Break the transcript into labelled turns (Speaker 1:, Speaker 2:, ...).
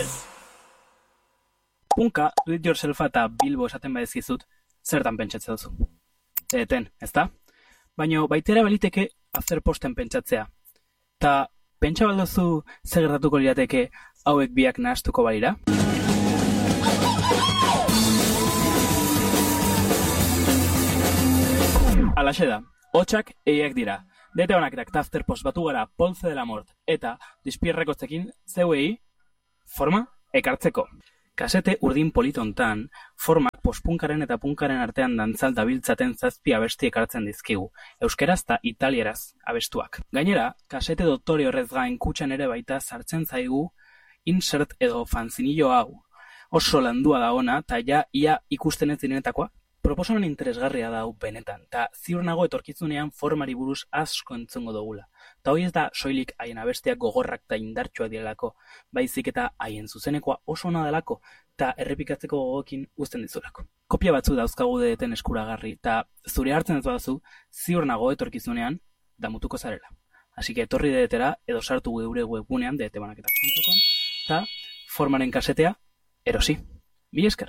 Speaker 1: Punka, do it yourselfa eta Bilbo esaten badizkizut, zertan pentsatzen duzu. Eten, ezta? Baina baitera baliteke afterposten pentsatzea. Ta pentsa balduzu zer gertatuko lirateke hauek biak nahastuko balira? Alaxe da, hotxak eiak dira. Dete honaketak ta afterpost batu gara Polze de la Mort eta Dispierrekotzekin zeuei forma ekartzeko. Kasete urdin politontan, formak postpunkaren eta punkaren artean dantzal dabiltzaten 7 abesti ekartzen dizkigu, euskeraz eta italieraz abestuak. Gainera, kasete doktore horrez gain kutxan ere baita sartzen zaigu insert edo fanzinillo hau. Oso landua da ona, eta ja ia ikusten ez direnetakoa. Proposamen interesgarria da hau benetan, eta ziur nago etorkizunean formari buruz asko entzungo dugula. Ta hoi ez da soilik haien abestiak gogorrak eta indartsuak direlako, baizik eta haien zuzenekoa oso ona delako, eta errepikatzeko gogoekin uzten dizulako. Kopia batzu dauzkagu deten eskuragarri, eta zure hartzen ez badazu, ziur nago etorkizunean damutuko zarela. Así que etorri dedetera edo sartu geure webgunean deetebanaketak.com eta formaren kasetea erosi. Mila esker!